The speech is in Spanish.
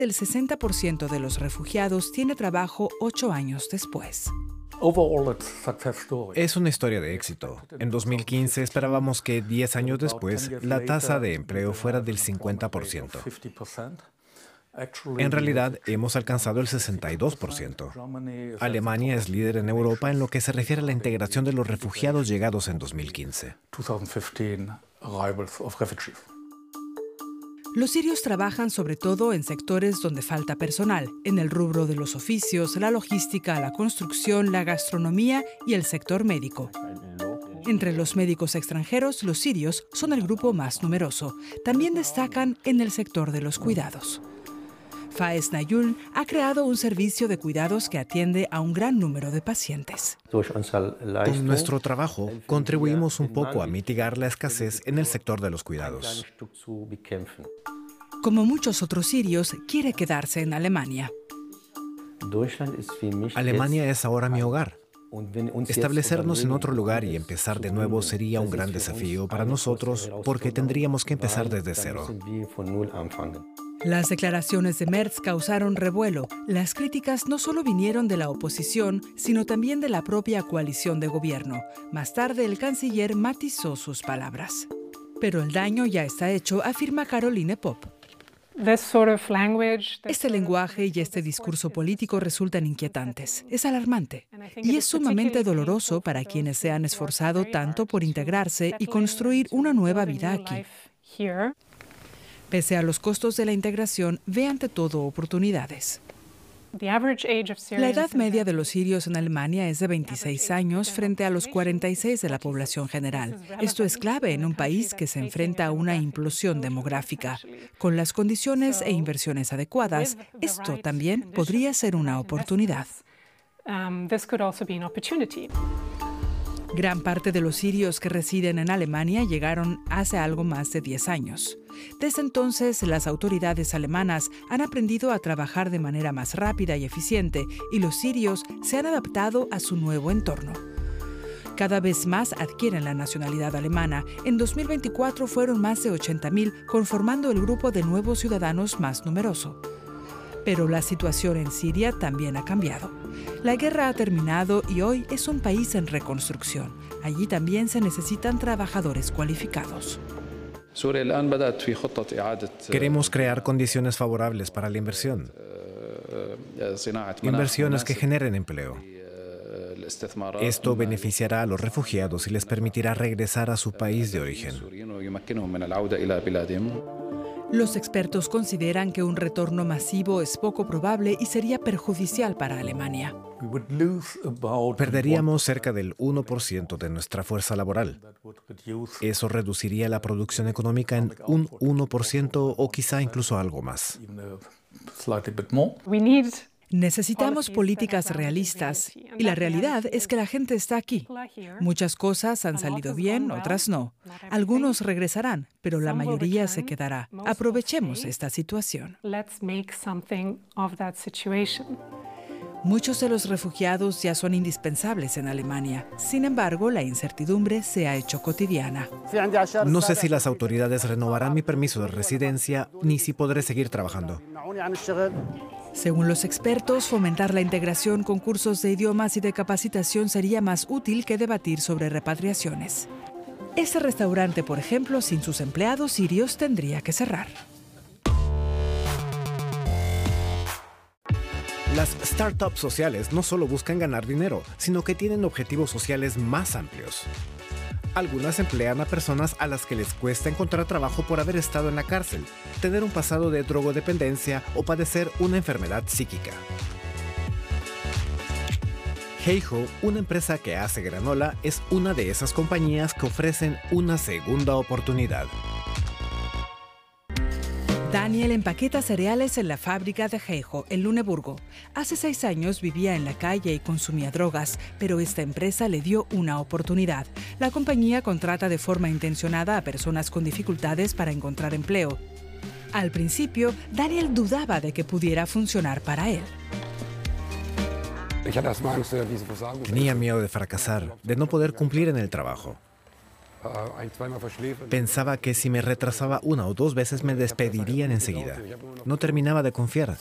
El 60% de los refugiados tiene trabajo 8 años después. Es una historia de éxito. En 2015 esperábamos que 10 años después la tasa de empleo fuera del 50%. En realidad, hemos alcanzado el 62%. Alemania es líder en Europa en lo que se refiere a la integración de los refugiados llegados en 2015. Los sirios trabajan sobre todo en sectores donde falta personal, en el rubro de los oficios, la logística, la construcción, la gastronomía y el sector médico. Entre los médicos extranjeros, los sirios son el grupo más numeroso. También destacan en el sector de los cuidados. Faiz Nayul ha creado un servicio de cuidados que atiende a un gran número de pacientes. Con nuestro trabajo, contribuimos un poco a mitigar la escasez en el sector de los cuidados. Como muchos otros sirios, quiere quedarse en Alemania. Alemania es ahora mi hogar. Establecernos en otro lugar y empezar de nuevo sería un gran desafío para nosotros porque tendríamos que empezar desde cero. Las declaraciones de Merz causaron revuelo. Las críticas no solo vinieron de la oposición, sino también de la propia coalición de gobierno. Más tarde, el canciller matizó sus palabras. Pero el daño ya está hecho, afirma Caroline Popp. Este lenguaje y este discurso político resultan inquietantes. Es alarmante. Y es sumamente doloroso para quienes se han esforzado tanto por integrarse y construir una nueva vida aquí. Pese a los costos de la integración, ve ante todo oportunidades. La edad media de los sirios en Alemania es de 26 años frente a los 46 de la población general. Esto es clave en un país que se enfrenta a una implosión demográfica. Con las condiciones e inversiones adecuadas, esto también podría ser una oportunidad. Gran parte de los sirios que residen en Alemania llegaron hace algo más de 10 años. Desde entonces, las autoridades alemanas han aprendido a trabajar de manera más rápida y eficiente, y los sirios se han adaptado a su nuevo entorno. Cada vez más adquieren la nacionalidad alemana. En 2024 fueron más de 80.000, conformando el grupo de nuevos ciudadanos más numeroso. Pero la situación en Siria también ha cambiado. La guerra ha terminado y hoy es un país en reconstrucción. Allí también se necesitan trabajadores cualificados. Queremos crear condiciones favorables para la inversión. Inversiones que generen empleo. Esto beneficiará a los refugiados y les permitirá regresar a su país de origen. Los expertos consideran que un retorno masivo es poco probable y sería perjudicial para Alemania. Perderíamos cerca del 1% de nuestra fuerza laboral. Eso reduciría la producción económica en un 1% o quizá incluso algo más. Necesitamos políticas realistas y la realidad es que la gente está aquí. Muchas cosas han salido bien, otras no. Algunos regresarán, pero la mayoría se quedará. Aprovechemos esta situación. Muchos de los refugiados ya son indispensables en Alemania. Sin embargo, la incertidumbre se ha hecho cotidiana. No sé si las autoridades renovarán mi permiso de residencia ni si podré seguir trabajando. Según los expertos, fomentar la integración con cursos de idiomas y de capacitación sería más útil que debatir sobre repatriaciones. Este restaurante, por ejemplo, sin sus empleados sirios tendría que cerrar. Las startups sociales no solo buscan ganar dinero, sino que tienen objetivos sociales más amplios. Algunas emplean a personas a las que les cuesta encontrar trabajo por haber estado en la cárcel, tener un pasado de drogodependencia o padecer una enfermedad psíquica. Heiho, una empresa que hace granola, es una de esas compañías que ofrecen una segunda oportunidad. Daniel empaqueta cereales en la fábrica de Heiho, en Luneburgo. Hace 6 años vivía en la calle y consumía drogas, pero esta empresa le dio una oportunidad. La compañía contrata de forma intencionada a personas con dificultades para encontrar empleo. Al principio, Daniel dudaba de que pudiera funcionar para él. Tenía miedo de fracasar, de no poder cumplir en el trabajo. Pensaba que si me retrasaba una o dos veces me despedirían enseguida. No terminaba de confiar.